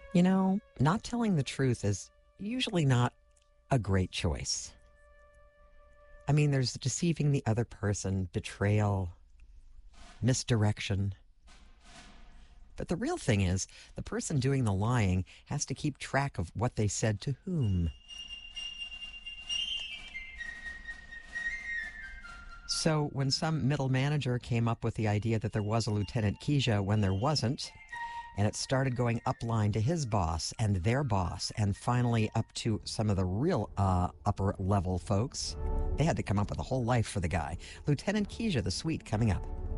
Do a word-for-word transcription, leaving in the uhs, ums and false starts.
You know, not telling the truth is usually not a great choice. I mean, there's deceiving the other person, betrayal, misdirection. But the real thing is, the person doing the lying has to keep track of what they said to whom. So when some middle manager came up with the idea that there was a Lieutenant Keisha when there wasn't, and it started going upline to his boss and their boss, and finally up to some of the real uh, upper level folks, they had to come up with a whole life for the guy. Lieutenant Keisha the Sweet coming up.